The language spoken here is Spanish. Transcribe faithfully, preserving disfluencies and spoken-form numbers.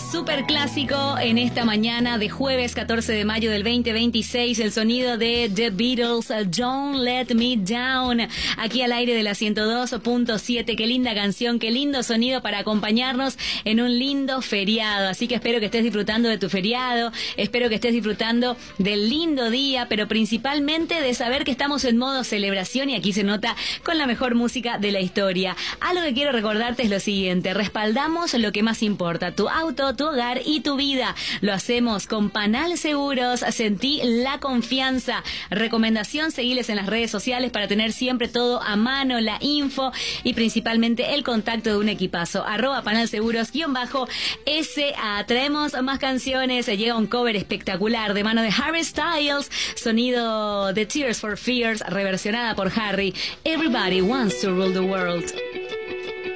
Super clásico en esta mañana de jueves catorce de mayo del veinte veintiséis, el sonido de The Beatles, Don't Let Me Down, aquí al aire de la ciento dos punto siete. Qué linda canción, qué lindo sonido para acompañarnos en un lindo feriado. Así que espero que estés disfrutando de tu feriado, espero que estés disfrutando del lindo día, pero principalmente de saber que estamos en modo celebración y aquí se nota con la mejor música de la historia. Algo que quiero recordarte es lo siguiente: respaldamos lo que más importa, tu auto, tu hogar y tu vida. Lo hacemos con Panal Seguros. Sentí la confianza. Recomendación: seguiles en las redes sociales para tener siempre todo a mano, la info y principalmente el contacto de un equipazo. Arroba Panal Seguros guión bajo S A. Traemos más canciones. Llega un cover espectacular de mano de Harry Styles, sonido de Tears for Fears, reversionada por Harry. Everybody wants to rule the world.